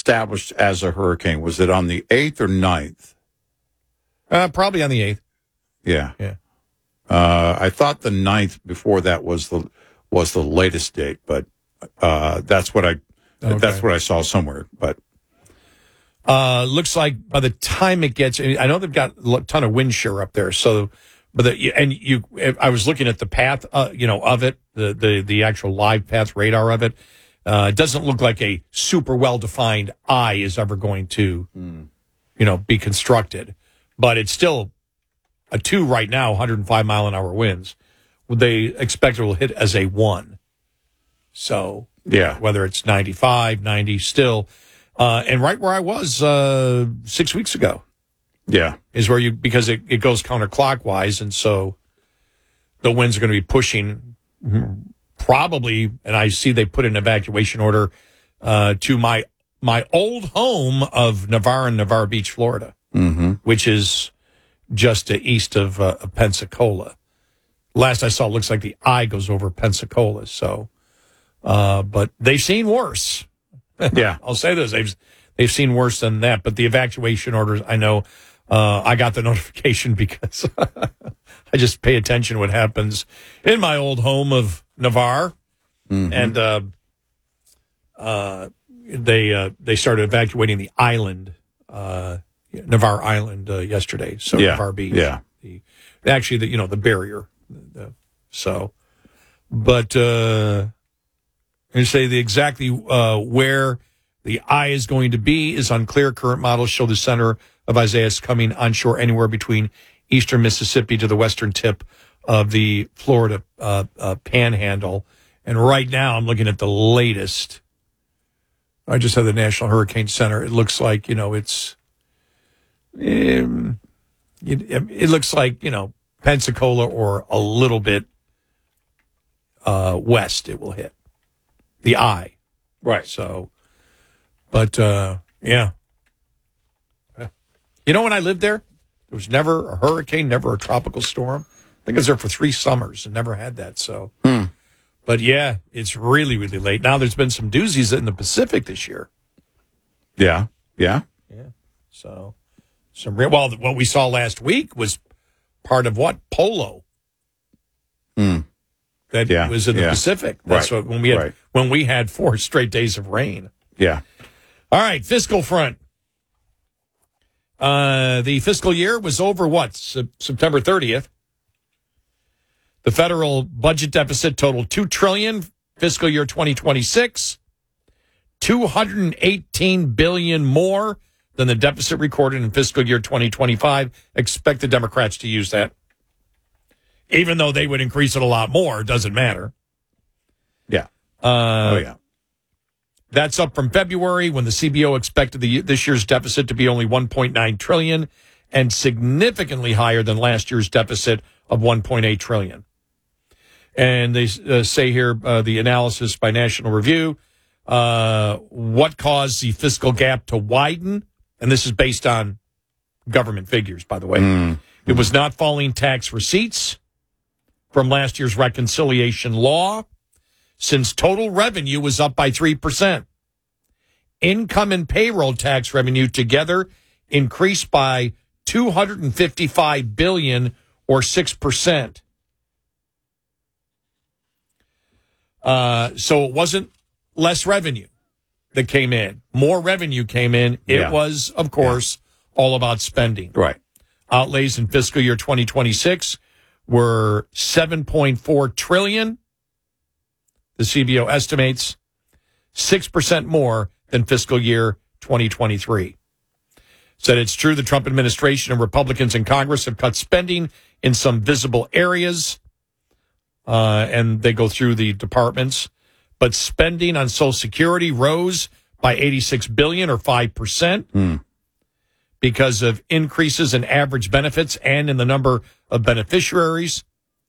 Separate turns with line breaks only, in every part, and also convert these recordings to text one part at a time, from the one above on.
established as a hurricane? Was it on the 8th or 9th?
Probably on the 8th.
Yeah.
Yeah.
I thought the 9th before that was the latest date, but that's what I saw somewhere. But
looks like by the time it gets, I know they've got a ton of wind shear up there. So, I was looking at the path, of it, the actual live path radar of it. It doesn't look like a super well-defined eye is ever going to, be constructed. But it's still a 2 right now, 105 mile an hour winds. They expect it will hit as a 1. So,
yeah,
whether it's 95, 90 still. And right where I was 6 weeks ago.
Yeah.
Is where because it goes counterclockwise. And so the winds are going to be pushing probably, and I see they put an evacuation order to my old home of Navarre and Navarre Beach, Florida, which is just east of Pensacola. Last I saw, it looks like the eye goes over Pensacola. So, but they've seen worse.
Yeah,
I'll say this: they've seen worse than that. But the evacuation orders, I know, I got the notification because I just pay attention to what happens in my old home of Navarre, and they started evacuating the island, Navarre Island, yesterday. So Navarre Beach, the barrier. But and say the exactly where the eye is going to be is unclear. Current models show the center of Isaias coming onshore anywhere between eastern Mississippi to the western tip of the Florida panhandle. And right now, I'm looking at the latest. I just had the National Hurricane Center. It looks like it looks like Pensacola or a little bit west. It will hit the eye,
right?
So, but yeah. When I lived there was never a hurricane, never a tropical storm. I think I was there for 3 summers and never had that. So, but yeah, it's really, really late. Now there's been some doozies in the Pacific this year.
Yeah.
So, what we saw last week was part of what? Polo. That was in the Pacific. That's what when we had 4 straight days of rain.
Yeah.
All right, fiscal front. The fiscal year was over September 30th. The federal budget deficit totaled $2 trillion. Fiscal year 2026, $218 billion more than the deficit recorded in fiscal year 2025. Expect the Democrats to use that. Even though they would increase it a lot more, it doesn't matter.
Yeah.
That's up from February when the CBO expected this year's deficit to be only $1.9 trillion and significantly higher than last year's deficit of $1.8 trillion. And they say here, the analysis by National Review, what caused the fiscal gap to widen? And this is based on government figures, by the way. It was not falling tax receipts from last year's reconciliation law, since total revenue was up by 3%. Income and payroll tax revenue together increased by $255 billion or 6%. So it wasn't less revenue that came in. More revenue came in. It was, of course, all about spending.
Right.
Outlays in fiscal year 2026 were $7.4 trillion. The CBO estimates 6% more than fiscal year 2023. Said it's true the Trump administration and Republicans in Congress have cut spending in some visible areas, and they go through the departments. But spending on Social Security rose by $86 billion or 5% because of increases in average benefits and in the number of beneficiaries.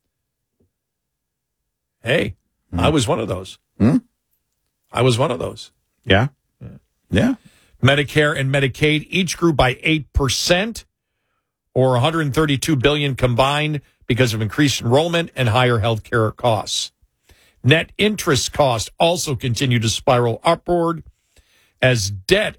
Hey. I was one of those. I was one of those.
Yeah.
Medicare and Medicaid each grew by 8% or $132 billion combined because of increased enrollment and higher health care costs. Net interest costs also continue to spiral upward as debt